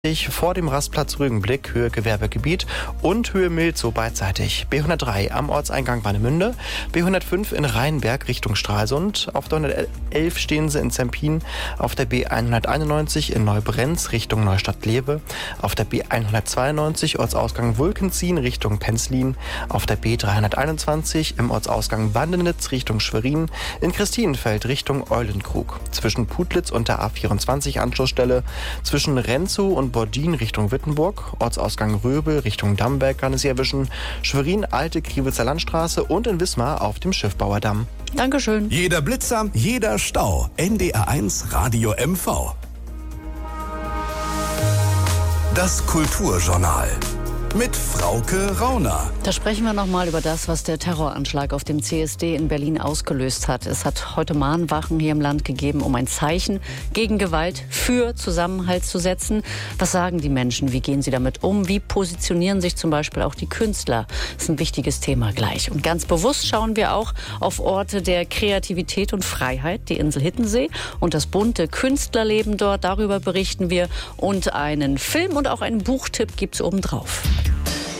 vor dem Rastplatz Rügenblick, Höhe Gewerbegebiet und Höhe Milzow beidseitig. B103 am Ortseingang Warnemünde, B105 in Rheinberg Richtung Stralsund, auf der 111 stehen sie in Zempin, auf der B191 in Neubrenz Richtung Neustadt-Lewe, auf der B192 Ortsausgang Wulkenzien Richtung Penzlin, auf der B321 im Ortsausgang Bandenitz Richtung Schwerin, in Christinenfeld Richtung Eulenkrug, zwischen Putlitz und der A24 Anschlussstelle, zwischen Renzow und Bordin Richtung Wittenburg, Ortsausgang Röbel Richtung Damberg kann es hier erwischen, Schwerin, Alte Kriwitzer Landstraße und in Wismar auf dem Schiffbauerdamm. Dankeschön. Jeder Blitzer, jeder Stau. NDR1 Radio MV. Das Kulturjournal. Mit Frauke Rauner. Da sprechen wir nochmal über das, was der Terroranschlag auf dem CSD in Berlin ausgelöst hat. Es hat heute Mahnwachen hier im Land gegeben, um ein Zeichen gegen Gewalt für Zusammenhalt zu setzen. Was sagen die Menschen? Wie gehen sie damit um? Wie positionieren sich zum Beispiel auch die Künstler? Das ist ein wichtiges Thema gleich. Und ganz bewusst schauen wir auch auf Orte der Kreativität und Freiheit, die Insel Hittensee und das bunte Künstlerleben dort. Darüber berichten wir. Und einen Film und auch einen Buchtipp gibt's obendrauf.